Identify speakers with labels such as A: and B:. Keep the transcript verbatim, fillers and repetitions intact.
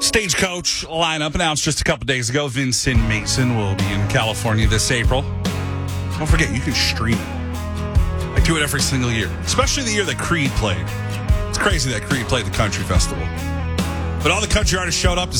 A: Stagecoach lineup announced just a couple days ago. Vincent Mason will be in California this April. Don't forget, you can stream it. I do it every single year, especially the year that Creed played. It's crazy that Creed played the country festival. But all the country artists showed up to